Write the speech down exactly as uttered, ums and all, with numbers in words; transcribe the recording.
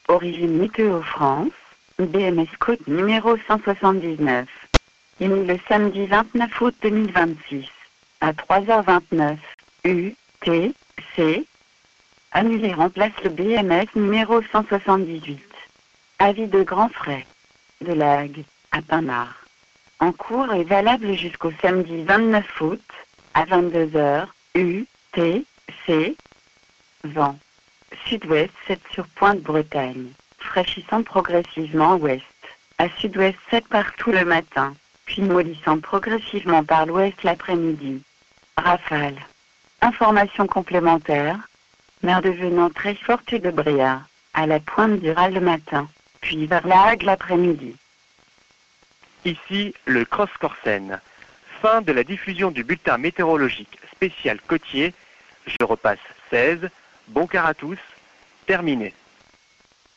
Origine Météo France, B M S Côte numéro cent soixante-dix-neuf. Émis le samedi vingt-neuf août deux mille vingt-six, à trois heures vingt-neuf, U, T, C. Annulé remplace le B M S numéro cent soixante-dix-huit. Avis de grand frais. De Lague, à Pinard. En cours et valable jusqu'au samedi vingt-neuf août, à vingt-deux heures, U, T, C. Vent. Sud-ouest sept sur Pointe-Bretagne, fraîchissant progressivement ouest, à sud-ouest sept partout le matin, puis mollissant progressivement par l'ouest l'après-midi. Rafale. Information complémentaire. Mer devenant très forte de bréa, à la pointe du Ral le matin, puis vers la Hague l'après-midi. Ici le Cross Corsen. Fin de la diffusion du bulletin météorologique spécial côtier. Je repasse seize. Bon quart à tous. Terminé.